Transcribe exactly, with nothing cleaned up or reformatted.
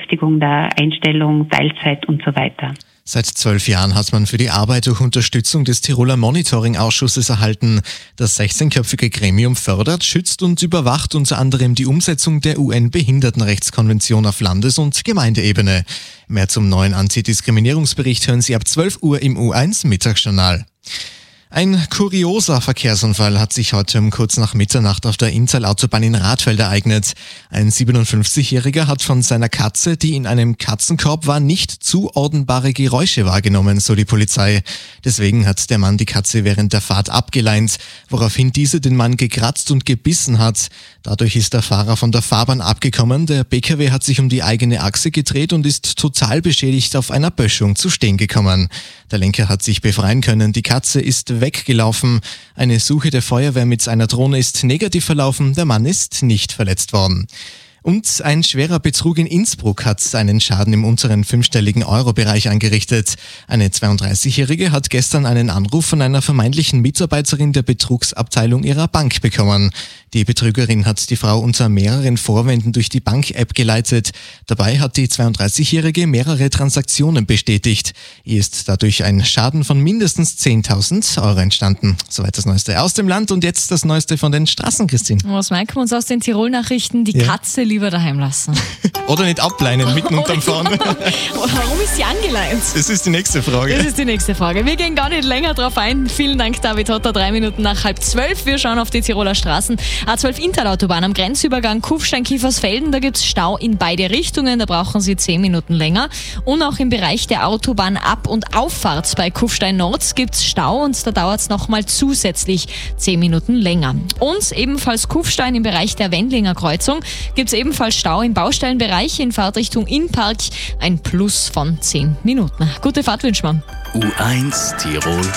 Beschäftigung, der Einstellung, Teilzeit und so weiter. Seit zwölf Jahren hat man für die Arbeit durch Unterstützung des Tiroler Monitoring-Ausschusses erhalten. Das sechzehnköpfige Gremium fördert, schützt und überwacht unter anderem die Umsetzung der U N-Behindertenrechtskonvention auf Landes- und Gemeindeebene. Mehr zum neuen Antidiskriminierungsbericht hören Sie ab zwölf Uhr im U eins Mittagsjournal. Ein kurioser Verkehrsunfall hat sich heute um kurz nach Mitternacht auf der Inntal-Autobahn in Radfeld ereignet. Ein siebenundfünfzigjähriger hat von seiner Katze, die in einem Katzenkorb war, nicht zuordnbare Geräusche wahrgenommen, so die Polizei. Deswegen hat der Mann die Katze während der Fahrt abgeleint, woraufhin diese den Mann gekratzt und gebissen hat. Dadurch ist der Fahrer von der Fahrbahn abgekommen. Der B K W hat sich um die eigene Achse gedreht und ist total beschädigt auf einer Böschung zu stehen gekommen. Der Lenker hat sich befreien können. Die Katze ist weggelaufen. Eine Suche der Feuerwehr mit einer Drohne ist negativ verlaufen. Der Mann ist nicht verletzt worden. Und ein schwerer Betrug in Innsbruck hat einen Schaden im unteren fünfstelligen Euro-Bereich angerichtet. Eine zweiunddreißigjährige hat gestern einen Anruf von einer vermeintlichen Mitarbeiterin der Betrugsabteilung ihrer Bank bekommen. Die Betrügerin hat die Frau unter mehreren Vorwänden durch die Bank-App geleitet. Dabei hat die zweiunddreißigjährige mehrere Transaktionen bestätigt. Ihr ist dadurch ein Schaden von mindestens zehntausend Euro entstanden. Soweit das Neueste aus dem Land und jetzt das Neueste von den Straßen, Christine. Was merken wir uns aus den Tirol-Nachrichten? Die Ja. Katze lieber daheim lassen. Oder nicht ableinen, mitten unterm Fahren. Warum ist sie angeleint? Das ist die nächste Frage. Das ist die nächste Frage. Wir gehen gar nicht länger drauf ein. Vielen Dank, David Hotter. Drei Minuten nach halb zwölf. Wir schauen auf die Tiroler Straßen. A zwölf Inntal-Autobahn am Grenzübergang Kufstein-Kiefersfelden. Da gibt es Stau in beide Richtungen. Da brauchen Sie zehn Minuten länger. Und auch im Bereich der Autobahn Ab- und Auffahrt bei Kufstein Nord gibt es Stau und da dauert es nochmal zusätzlich zehn Minuten länger. Und ebenfalls Kufstein im Bereich der Wendlinger Kreuzung gibt es ebenfalls Stau im Baustellenbereich in Fahrtrichtung Innpark. Ein Plus von zehn Minuten. Gute Fahrt wünschen wir. U eins Tirol